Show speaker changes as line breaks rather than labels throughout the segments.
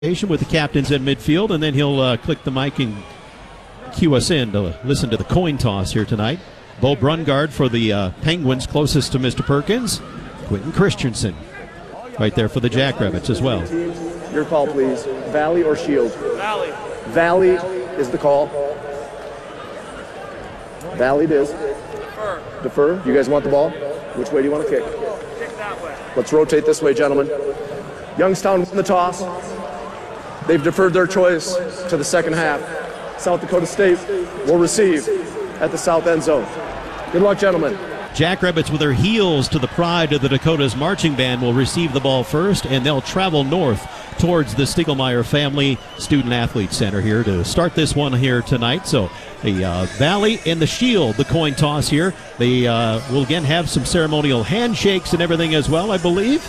with the captains in midfield, and then he'll click the mic and cue us in to listen to the coin toss here tonight. Bo Brungard for the Penguins, closest to Mr. Perkins. Quentin Christensen right there for the Jackrabbits as well.
Your call, please. Valley or Shield?
Valley.
Valley is the call. Valley it is. Defer. You guys want the ball? Which way do you want to kick?
Kick that way.
Let's rotate this way, gentlemen. Youngstown won the toss. They've deferred their choice to the second half. South Dakota State will receive at the south end zone. Good luck, gentlemen.
Jackrabbits with their heels to the pride of the Dakotas Marching Band will receive the ball first, and they'll travel north towards the Stiegelmeier Family Student Athlete Center here to start this one here tonight. So the Valley and the Shield, the coin toss here. They will again have some ceremonial handshakes and everything as well, I believe.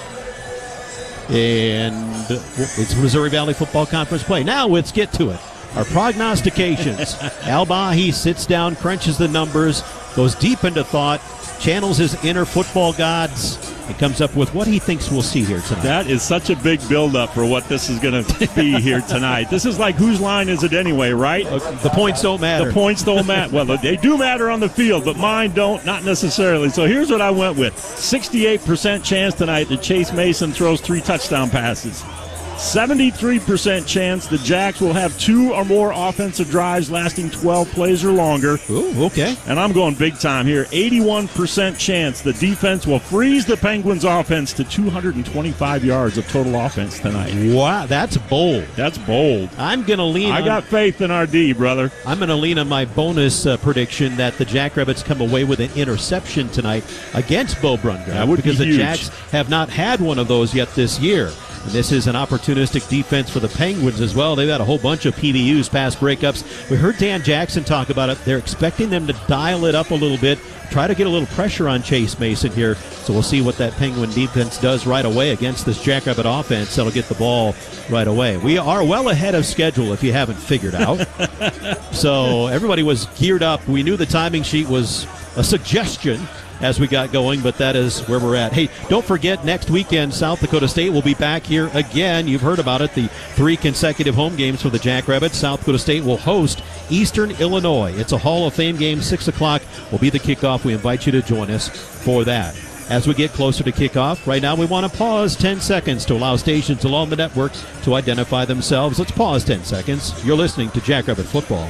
And it's Missouri Valley Football Conference play. Now let's get to it. Our prognostications. Al Bahi sits down, crunches the numbers, goes deep into thought, channels his inner football gods, and comes up with what he thinks we'll see here tonight.
That is such a big build-up for what this is going to be here tonight. This is like, whose line is it anyway, right?
The points don't matter.
The points don't matter. Well, they do matter on the field, but mine don't, not necessarily. So here's what I went with. 68% chance tonight that Chase Mason throws 3 touchdown passes. 73% chance the Jacks will have 2 or more offensive drives lasting 12 plays or longer.
Ooh, okay.
And I'm going big time here. 81% chance the defense will freeze the Penguins' offense to 225 yards of total offense tonight.
Wow, that's bold.
That's bold.
I'm going to lean
I got faith in our D, brother.
I'm going to lean on my bonus prediction that the Jackrabbits come away with an interception tonight against Bo Brungard.
That would
because
be huge.
The Jacks have not had one of those yet this year. And this is an opportunistic defense for the Penguins as well. They've had a whole bunch of PBUs, pass breakups. We heard Dan Jackson talk about it. They're expecting them to dial it up a little bit, try to get a little pressure on Chase Mason here. So we'll see what that Penguin defense does right away against this Jackrabbit offense that'll get the ball right away. We are well ahead of schedule if you haven't figured out. So everybody was geared up. We knew the timing sheet was a suggestion as we got going, but that is where we're at. Hey, don't forget, next weekend, South Dakota State will be back here again. You've heard about it, the 3 consecutive home games for the Jackrabbits. South Dakota State will host Eastern Illinois. It's a Hall of Fame game. 6 o'clock will be the kickoff. We invite you to join us for that. As we get closer to kickoff, right now we want to pause 10 seconds to allow stations along the network to identify themselves. Let's pause 10 seconds. You're listening to Jackrabbit Football.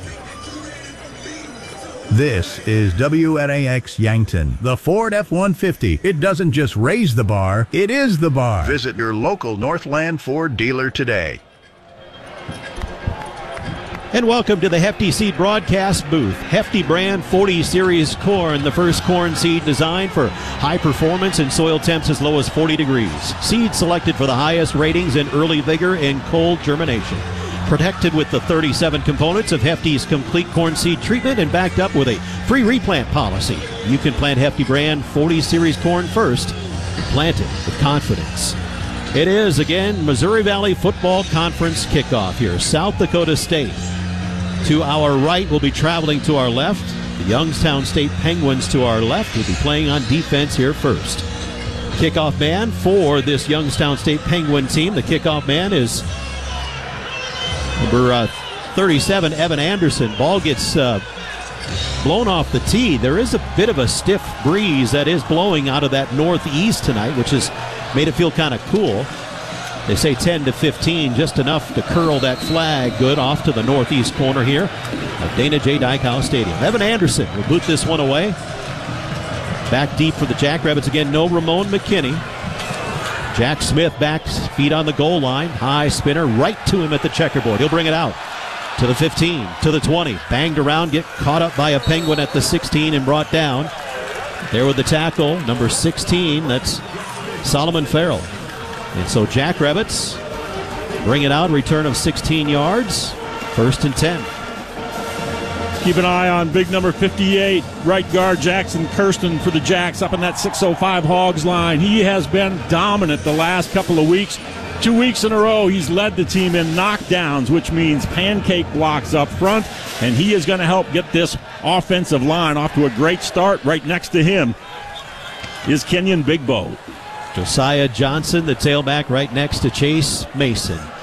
This is WNAX Yankton, the Ford F-150. It doesn't just raise the bar, it is the bar. Visit your local Northland Ford dealer today.
And welcome to the Hefty Seed broadcast booth. Hefty brand 40 series corn, the first corn seed designed for high performance in soil temps as low as 40 degrees. Seed selected for the highest ratings in early vigor and cold germination. Protected with the 37 components of Hefty's complete corn seed treatment and backed up with a free replant policy. You can plant Hefty brand 40 series corn first and plant it with confidence. It is, again, Missouri Valley Football Conference kickoff here. South Dakota State. To our right will be traveling to our left. The Youngstown State Penguins to our left will be playing on defense here first. Kickoff man for this Youngstown State Penguin team. The kickoff man is number 37, Evan Anderson. Ball gets blown off the tee. There is a bit of a stiff breeze that is blowing out of that northeast tonight, which has made it feel kind of cool. They say 10 to 15, just enough to curl that flag good off to the northeast corner here of Dana J. Dykow Stadium. Evan Anderson will boot this one away. Back deep for the Jackrabbits again, no Ramon McKinney. Jack Smith back, feet on the goal line. High spinner right to him at the checkerboard. He'll bring it out to the 15, to the 20. Banged around, get caught up by a Penguin at the 16 and brought down. There with the tackle, number 16, that's Solomon Farrell. And so Jackrabbits bring it out, return of 16 yards, 1st and 10.
Keep an eye on big number 58, right guard Jackson Kirsten for the Jacks up in that 605 Hogs line. He has been dominant the last couple of weeks. 2 weeks in a row, he's led the team in knockdowns, which means pancake blocks up front, and he is going to help get this offensive line off to a great start. Right next to him is Kenyon Bigbo.
Josiah Johnson, the tailback, right next to Chase Mason.